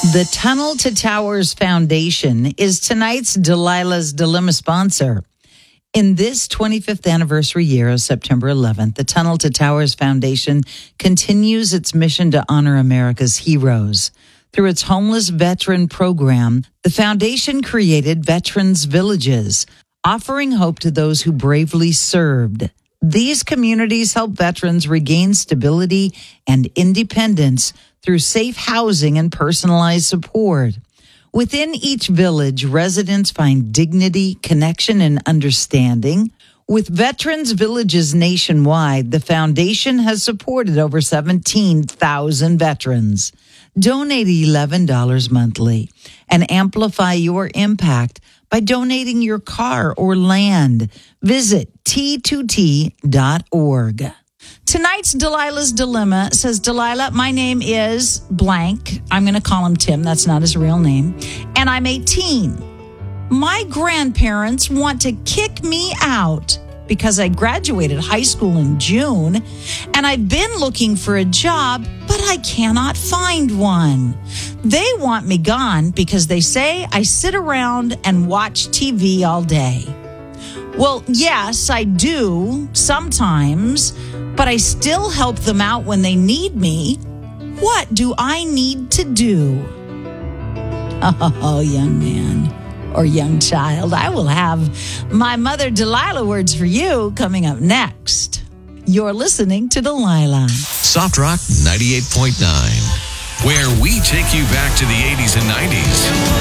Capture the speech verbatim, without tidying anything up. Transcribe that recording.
The Tunnel to Towers Foundation is tonight's Delilah's Dilemma sponsor. In this twenty-fifth anniversary year of September eleventh, the Tunnel to Towers Foundation continues its mission to honor America's heroes. Through its homeless veteran program, the foundation created Veterans Villages, offering hope to those who bravely served. These communities help veterans regain stability and independence through safe housing and personalized support. Within each village, residents find dignity, connection, and understanding. With Veterans Villages nationwide, the foundation has supported over seventeen thousand veterans. Donate eleven dollars monthly and amplify your impact by donating your car or land. Visit T two T dot org. Tonight's Delilah's Dilemma says, Delilah, my name is blank. I'm going to call him Tim. That's not his real name. And I'm eighteen. My grandparents want to kick me out because I graduated high school in June, and I've been looking for a job, but I cannot find one. They want me gone because they say I sit around and watch T V all day. Well, yes, I do sometimes, but I still help them out when they need me. What do I need to do? Oh, young man or young child, I will have my mother Delilah words for you coming up next. You're listening to Delilah. Soft Rock ninety-eight point nine, where we take you back to the eighties and nineties.